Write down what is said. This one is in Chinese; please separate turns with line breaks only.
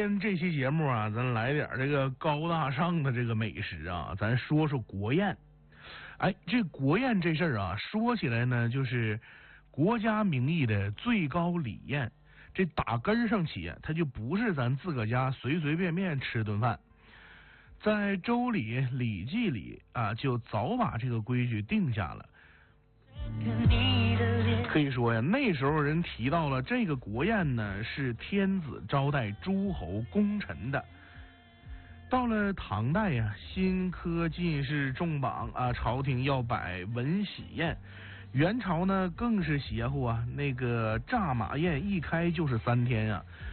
天这期节目啊，咱来点这个高大上的这个美食啊，咱说说国宴。哎，这国宴这事儿啊，说起来呢，就是国家名义的最高礼宴。这打根上起啊，它就不是咱自个家随随便便吃顿饭。在周礼、礼记里啊，就早把这个规矩定下了。可以说呀，那时候人提到了这个国宴呢，是天子招待诸侯功臣的。到了唐代呀，新科进士重榜啊，朝廷要摆文喜宴。元朝呢更是邪乎啊，那个炸马宴一开就是3天啊，